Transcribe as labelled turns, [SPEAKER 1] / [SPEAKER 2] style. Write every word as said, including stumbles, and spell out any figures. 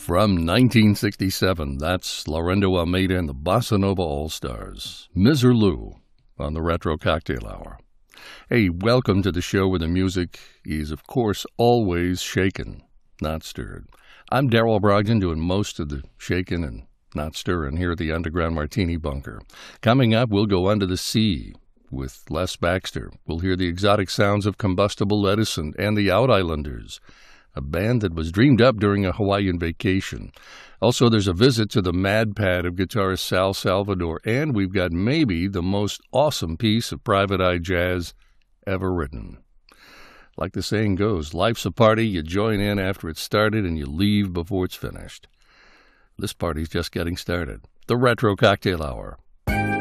[SPEAKER 1] From nineteen sixty-seven, that's Laurindo Almeida and the Bossa Nova All-Stars, Miz or Lou, on the Retro Cocktail Hour. Hey, welcome to the show where the music is, of course, always shaken, not stirred. I'm Daryl Brogdon doing most of the shaking and not stirring here at the Underground Martini Bunker. Coming up, we'll go under the sea with Les Baxter. We'll hear the exotic sounds of Combustible Lettuce and, and the Out Islanders, a band that was dreamed up during a Hawaiian vacation. Also, there's a visit to the Mad Pad of guitarist Sal Salvador, and we've got maybe the most awesome piece of Private Eye jazz ever written. Like the saying goes, life's a party, you join in after it's started and you leave before it's finished. This party's just getting started. The Retro Cocktail Hour.